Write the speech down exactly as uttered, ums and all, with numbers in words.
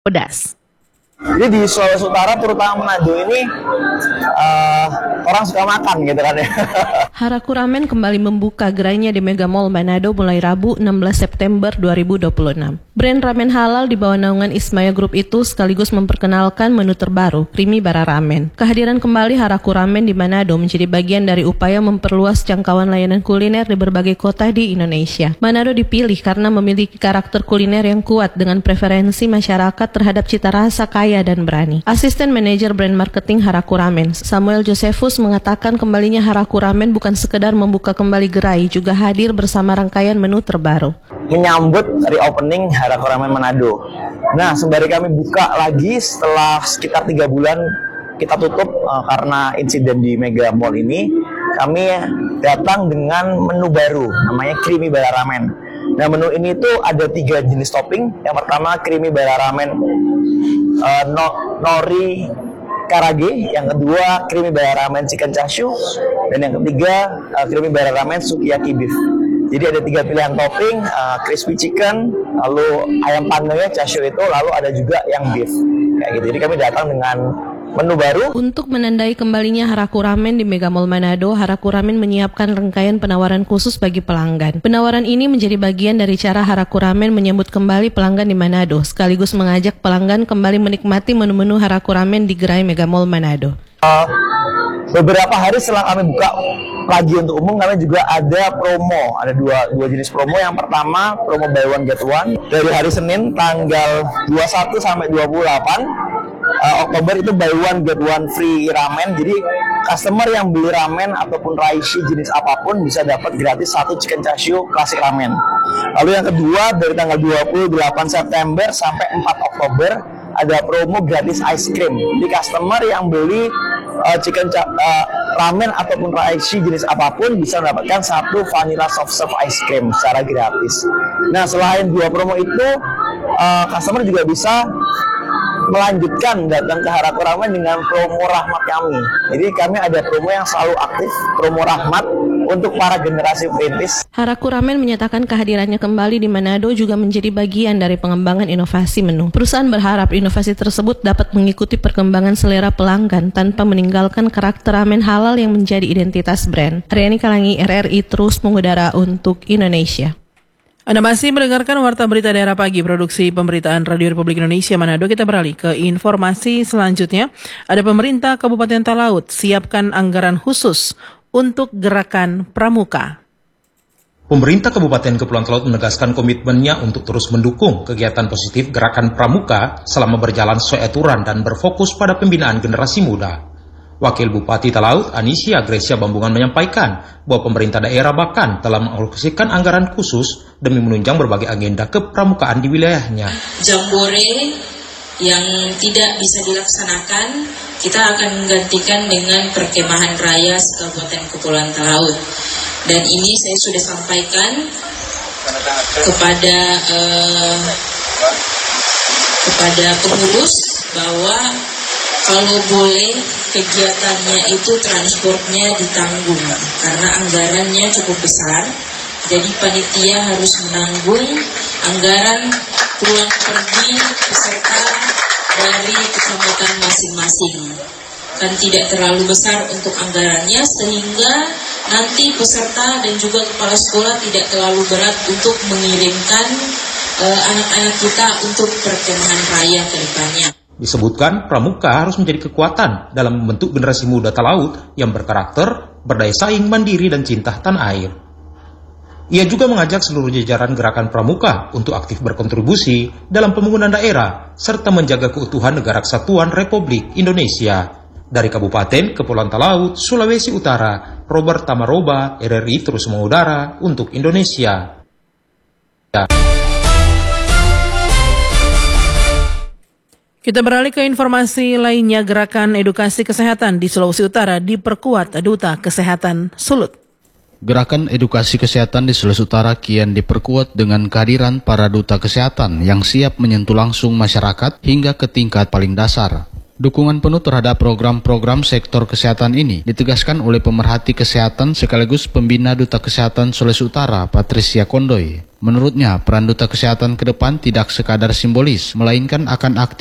pedas. Jadi di Sulawesi Utara terutama Manado ini uh, orang suka makan gitu kan ya. Haraku Ramen kembali membuka gerainya di Mega Mall Manado mulai Rabu enam belas September dua ribu dua puluh enam. Brand ramen halal di bawah naungan Ismaya Group itu sekaligus memperkenalkan menu terbaru, Creamy Bara Ramen. Kehadiran kembali Haraku Ramen di Manado menjadi bagian dari upaya memperluas jangkauan layanan kuliner di berbagai kota di Indonesia. Manado dipilih karena memiliki karakter kuliner yang kuat dengan preferensi masyarakat terhadap cita rasa kaya dan berani. Asisten Manajer Brand Marketing Haraku Ramen, Samuel Josephus, mengatakan kembalinya Haraku Ramen bukan sekedar membuka kembali gerai, juga hadir bersama rangkaian menu terbaru. Menyambut reopening Haraku Ramen Manado. Nah, sembari kami buka lagi setelah sekitar tiga bulan kita tutup uh, karena insiden di Mega Mall ini, kami datang dengan menu baru, namanya Creamy Bara Ramen. Nah, menu ini tuh ada tiga jenis topping. Yang pertama Creamy Bara Ramen uh, no, nori karage, yang kedua Creamy Bara Ramen chicken chashu, dan yang ketiga uh, Creamy Bara Ramen sukiyaki beef. Jadi ada tiga pilihan topping, uh, crispy chicken, lalu ayam panggang chashu itu, lalu ada juga yang beef. Kayak gitu. Jadi kami datang dengan menu baru. Untuk menandai kembalinya Haraku Ramen di Mega Mall Manado, Haraku Ramen menyiapkan rangkaian penawaran khusus bagi pelanggan. Penawaran ini menjadi bagian dari cara Haraku Ramen menyambut kembali pelanggan di Manado, sekaligus mengajak pelanggan kembali menikmati menu-menu Haraku Ramen di gerai Mega Mall Manado. Uh, beberapa hari setelah kami buka lagi untuk umum, kami juga ada promo. Ada dua, dua jenis promo. Yang pertama, promo buy one get one. Dari hari Senin tanggal dua puluh satu sampai dua puluh delapan Uh, Oktober itu buy one get one free ramen. Jadi customer yang beli ramen ataupun raishi jenis apapun bisa dapat gratis satu chicken chashu klasik ramen. Lalu yang kedua, dari tanggal dua puluh delapan September sampai empat Oktober ada promo gratis ice cream. Jadi customer yang beli uh, chicken uh, ramen ataupun raishi jenis apapun bisa mendapatkan satu vanilla soft serve ice cream secara gratis. Nah, selain dua promo itu, uh, customer juga bisa melanjutkan datang ke Haraku Ramen dengan promo rahmat kami. Jadi kami ada promo yang selalu aktif, promo rahmat untuk para generasi perintis. Haraku Ramen menyatakan kehadirannya kembali di Manado juga menjadi bagian dari pengembangan inovasi menu. Perusahaan berharap inovasi tersebut dapat mengikuti perkembangan selera pelanggan tanpa meninggalkan karakter ramen halal yang menjadi identitas brand. Riani Kalangi, R R I terus mengudara untuk Indonesia. Anda masih mendengarkan Warta Berita Daerah Pagi, produksi pemberitaan Radio Republik Indonesia Manado. Kita beralih ke informasi selanjutnya. Ada pemerintah Kabupaten Talaut siapkan anggaran khusus untuk gerakan Pramuka. Pemerintah Kabupaten Kepulauan Talaut menegaskan komitmennya untuk terus mendukung kegiatan positif gerakan Pramuka selama berjalan sesuai aturan dan berfokus pada pembinaan generasi muda. Wakil Bupati Talaut, Anisia Grecia Bambungan, menyampaikan bahwa pemerintah daerah bahkan telah mengalokasikan anggaran khusus demi menunjang berbagai agenda kepramukaan di wilayahnya. Jambore yang tidak bisa dilaksanakan, kita akan menggantikan dengan perkemahan raya Kabupaten Kepulauan Talaut. Dan ini saya sudah sampaikan kepada eh, kepada pengurus bahwa kalau boleh kegiatannya itu transportnya ditanggung karena anggarannya cukup besar. Jadi panitia harus menanggung anggaran pulang pergi peserta dari kecamatan masing-masing. Kan tidak terlalu besar untuk anggarannya sehingga nanti peserta dan juga kepala sekolah tidak terlalu berat untuk mengirimkan uh, anak-anak kita untuk perkemahan raya ke depannya. Disebutkan Pramuka harus menjadi kekuatan dalam membentuk generasi muda Talaut yang berkarakter, berdaya saing, mandiri, dan cinta tanah air. Ia juga mengajak seluruh jajaran gerakan Pramuka untuk aktif berkontribusi dalam pembangunan daerah serta menjaga keutuhan Negara Kesatuan Republik Indonesia. Dari Kabupaten Kepulauan Talaut, Sulawesi Utara, Robert Tamaroba, R R I terus mengudara untuk Indonesia. Kita beralih ke informasi lainnya. Gerakan edukasi kesehatan di Sulawesi Utara diperkuat Duta Kesehatan Sulut. Gerakan edukasi kesehatan di Sulawesi Utara kian diperkuat dengan kehadiran para duta kesehatan yang siap menyentuh langsung masyarakat hingga ke tingkat paling dasar. Dukungan penuh terhadap program-program sektor kesehatan ini ditegaskan oleh pemerhati kesehatan sekaligus pembina Duta Kesehatan Sulawesi Utara, Patricia Kondoy. Menurutnya, peran Duta Kesehatan ke depan tidak sekadar simbolis, melainkan akan aktif